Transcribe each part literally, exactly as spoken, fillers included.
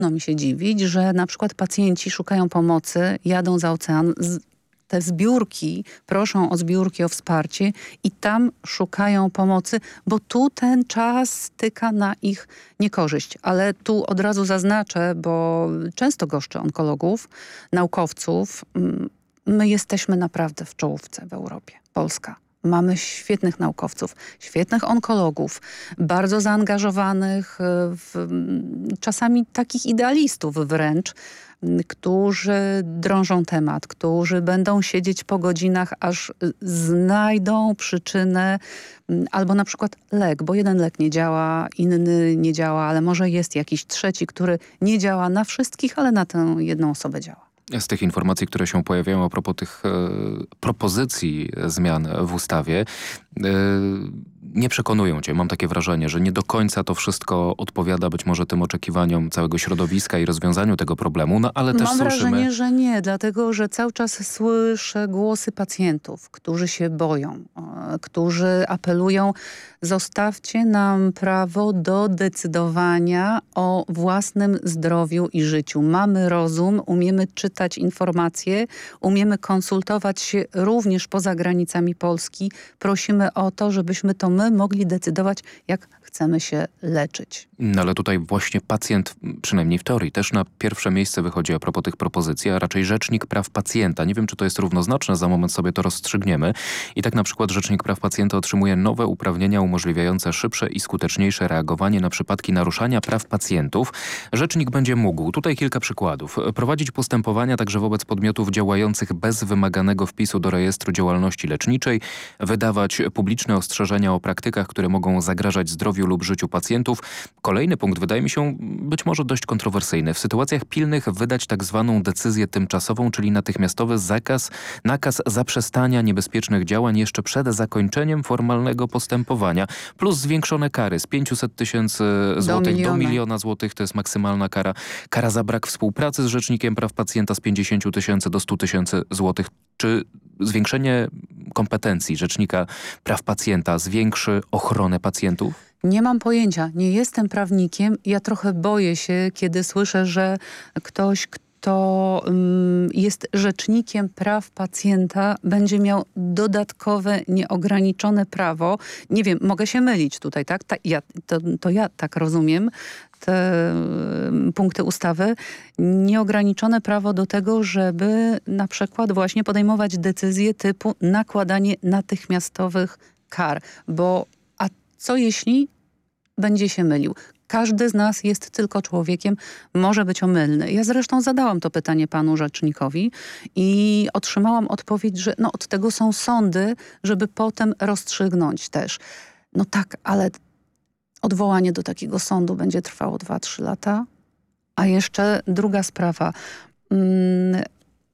mi się dziwić, że na przykład pacjenci szukają pomocy, jadą za ocean, z, te zbiórki, proszą o zbiórki, o wsparcie i tam szukają pomocy, bo tu ten czas tyka na ich niekorzyść. Ale tu od razu zaznaczę, bo często goszczę onkologów, naukowców. My jesteśmy naprawdę w czołówce w Europie. Polska. Mamy świetnych naukowców, świetnych onkologów, bardzo zaangażowanych, w, czasami takich idealistów wręcz, którzy drążą temat, którzy będą siedzieć po godzinach, aż znajdą przyczynę albo na przykład lek, bo jeden lek nie działa, inny nie działa, ale może jest jakiś trzeci, który nie działa na wszystkich, ale na tę jedną osobę działa. Z tych informacji, które się pojawiają a propos tych e, propozycji zmian w ustawie, e, nie przekonują cię. Mam takie wrażenie, że nie do końca to wszystko odpowiada być może tym oczekiwaniom całego środowiska i rozwiązaniu tego problemu, no ale też Mam słyszymy... wrażenie, że nie, dlatego że cały czas słyszę głosy pacjentów, którzy się boją, e, którzy apelują: zostawcie nam prawo do decydowania o własnym zdrowiu i życiu. Mamy rozum, umiemy czytać informacje, umiemy konsultować się również poza granicami Polski. Prosimy o to, żebyśmy to my mogli decydować, jak chcemy się leczyć. No ale tutaj właśnie pacjent, przynajmniej w teorii, też na pierwsze miejsce wychodzi a propos tych propozycji, a raczej Rzecznik Praw Pacjenta. Nie wiem, czy to jest równoznaczne, za moment sobie to rozstrzygniemy. I tak na przykład Rzecznik Praw Pacjenta otrzymuje nowe uprawnienia umożliwiające szybsze i skuteczniejsze reagowanie na przypadki naruszania praw pacjentów. Rzecznik będzie mógł, tutaj kilka przykładów, prowadzić postępowania także wobec podmiotów działających bez wymaganego wpisu do rejestru działalności leczniczej, wydawać publiczne ostrzeżenia o praktykach, które mogą zagrażać zdrowiu lub życiu pacjentów. Kolejny punkt wydaje mi się być może dość kontrowersyjny. W sytuacjach pilnych wydać tak zwaną decyzję tymczasową, czyli natychmiastowy zakaz, nakaz zaprzestania niebezpiecznych działań jeszcze przed zakończeniem formalnego postępowania. Plus zwiększone kary z pięćset tysięcy złotych do, do miliona złotych. To jest maksymalna kara. Kara za brak współpracy z Rzecznikiem Praw Pacjenta z pięćdziesiąt tysięcy do stu tysięcy złotych. Czy zwiększenie kompetencji Rzecznika Praw Pacjenta zwiększy ochronę pacjentów? Nie mam pojęcia. Nie jestem prawnikiem. Ja trochę boję się, kiedy słyszę, że ktoś, kto um, jest rzecznikiem praw pacjenta, będzie miał dodatkowe, nieograniczone prawo. Nie wiem, mogę się mylić tutaj, tak? Ta, ja, to, to ja tak rozumiem te um, punkty ustawy. Nieograniczone prawo do tego, żeby na przykład właśnie podejmować decyzje typu nakładanie natychmiastowych kar. Bo a co jeśli będzie się mylił? Każdy z nas jest tylko człowiekiem, może być omylny. Ja zresztą zadałam to pytanie panu rzecznikowi i otrzymałam odpowiedź, że no od tego są sądy, żeby potem rozstrzygnąć też. No tak, ale odwołanie do takiego sądu będzie trwało dwa trzy lata. A jeszcze druga sprawa. Hmm,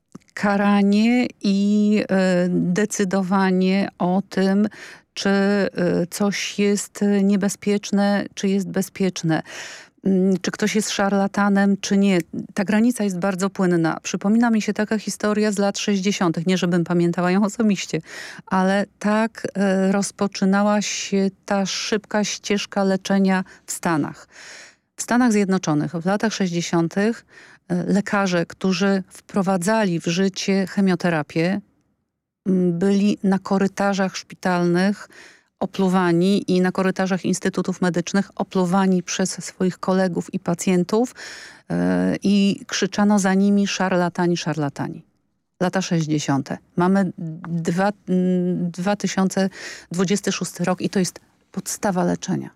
karanie i y, decydowanie o tym, czy coś jest niebezpieczne, czy jest bezpieczne, czy ktoś jest szarlatanem, czy nie. Ta granica jest bardzo płynna. Przypomina mi się taka historia z lat sześćdziesiątych. Nie, żebym pamiętała ją osobiście, ale tak rozpoczynała się ta szybka ścieżka leczenia w Stanach. W Stanach Zjednoczonych w latach sześćdziesiątych lekarze, którzy wprowadzali w życie chemioterapię, byli na korytarzach szpitalnych opluwani i na korytarzach instytutów medycznych opluwani przez swoich kolegów i pacjentów yy, i krzyczano za nimi: szarlatani, szarlatani. Lata sześćdziesiąte. Mamy dwa, dwa tysiące dwudziesty szósty rok i to jest podstawa leczenia.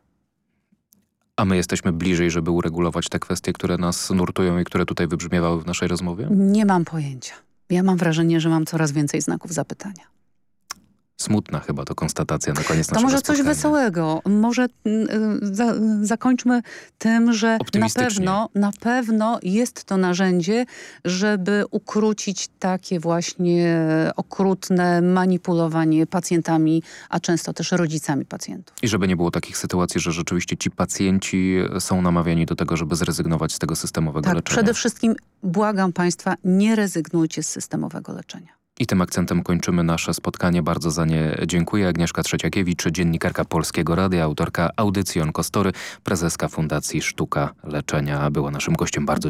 A my jesteśmy bliżej, żeby uregulować te kwestie, które nas nurtują i które tutaj wybrzmiewały w naszej rozmowie? Nie mam pojęcia. Ja mam wrażenie, że mam coraz więcej znaków zapytania. Smutna chyba to konstatacja na koniec to naszego może spotkania. coś wesołego. Może y, za, zakończmy tym, że na pewno, na pewno jest to narzędzie, żeby ukrócić takie właśnie okrutne manipulowanie pacjentami, a często też rodzicami pacjentów. I żeby nie było takich sytuacji, że rzeczywiście ci pacjenci są namawiani do tego, żeby zrezygnować z tego systemowego tak, leczenia. Przede wszystkim błagam państwa, nie rezygnujcie z systemowego leczenia. I tym akcentem kończymy nasze spotkanie. Bardzo za nie dziękuję. Agnieszka Trzeciakiewicz, dziennikarka Polskiego Radia, autorka audycji Onkostory, prezeska Fundacji Sztuka Leczenia, była naszym gościem. Bardzo